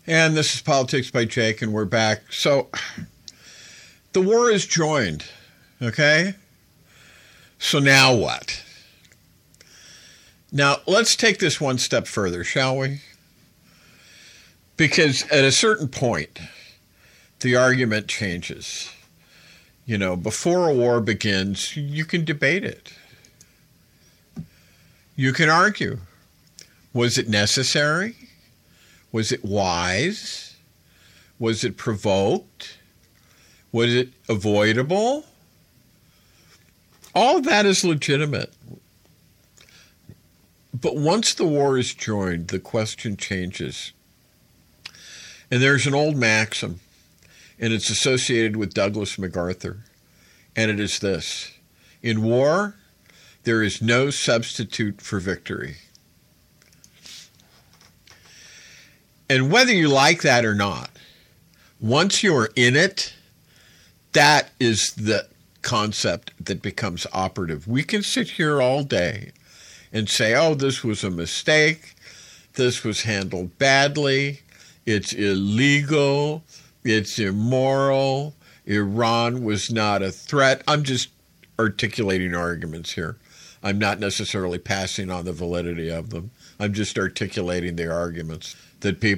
And this is Politics by Jake, and we're back. So, the war is joined, okay? So now what? Now, let's take this one step further, shall we? Because at a certain point, the argument changes. You know, before a war begins, you can debate it. You can argue. Was it necessary? Was it wise? Was it provoked? Was it avoidable? All of that is legitimate. But once the war is joined, the question changes. And there's an old maxim, and it's associated with Douglas MacArthur, and it is this: in war, there is no substitute for victory. And whether you like that or not, once you're in it, that is the concept that becomes operative. We can sit here all day and say, oh, this was a mistake, this was handled badly, it's illegal, it's immoral, Iran was not a threat. I'm just articulating arguments here. I'm not necessarily passing on the validity of them. I'm just articulating the arguments that people